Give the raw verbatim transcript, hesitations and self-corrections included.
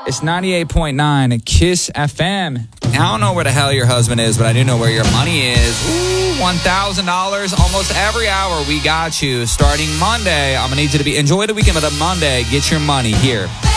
It's ninety-eight point nine at Kiss F M. I don't know where the hell your husband is, but I do know where your money is. Ooh, one thousand dollars almost every hour. We got you. Starting Monday, I'm going to need you to be, enjoy the weekend, but on Monday, get your money here.